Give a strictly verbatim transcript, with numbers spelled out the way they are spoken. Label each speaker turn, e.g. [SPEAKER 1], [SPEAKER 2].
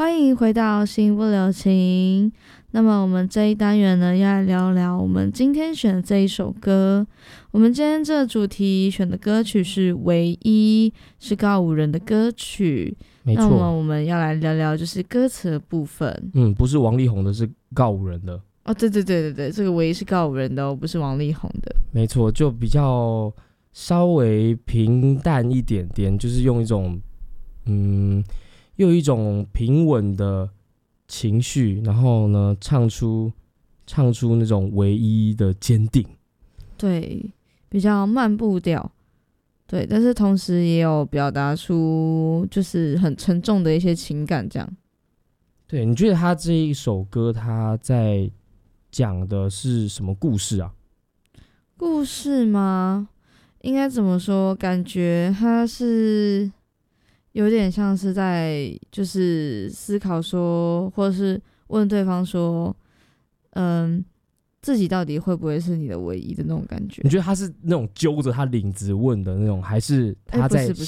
[SPEAKER 1] 欢迎回到心不留情。那么我们这一单元呢，要来聊聊我们今天选的这一首歌。我们今天这个主题选的歌曲是《唯一》，是告五人的歌曲。
[SPEAKER 2] 没错。
[SPEAKER 1] 那么我们要来聊聊就是歌词的部分。
[SPEAKER 2] 嗯，不是王力宏的，是告五人的。
[SPEAKER 1] 哦，对对对对对，这个《唯一》是告五人的哦，不是王力宏的。
[SPEAKER 2] 没错，就比较稍微平淡一点点，就是用一种嗯，又有一种平稳的情绪，然后呢，唱出唱出那种唯一的坚定。
[SPEAKER 1] 对，比较慢步调。对，但是同时也有表达出就是很沉重的一些情感，这样。
[SPEAKER 2] 对，你觉得他这一首歌他在讲的是什么故事啊？
[SPEAKER 1] 故事吗？应该怎么说？感觉他是有点像是在就是思考说，或者是问对方说，嗯，自己到底会不会是你的唯一的那种感觉？
[SPEAKER 2] 你觉得他是那种揪着他领子问的那种，还是他在